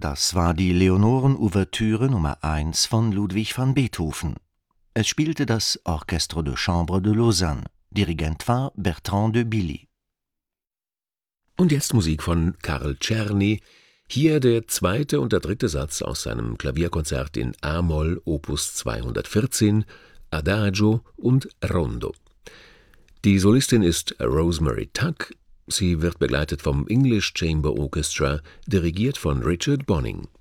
Das war die Leonoren-Ouvertüre Nummer 1 von Ludwig van Beethoven. Es spielte das Orchestre de Chambre de Lausanne. Dirigent war Bertrand de Billy. Und jetzt Musik von Karl Czerny. Hier der zweite und der dritte Satz aus seinem Klavierkonzert in a-Moll Opus 214, Adagio und Rondo. Die Solistin ist Rosemary Tuck. Sie wird begleitet vom English Chamber Orchestra, dirigiert von Richard Bonynge.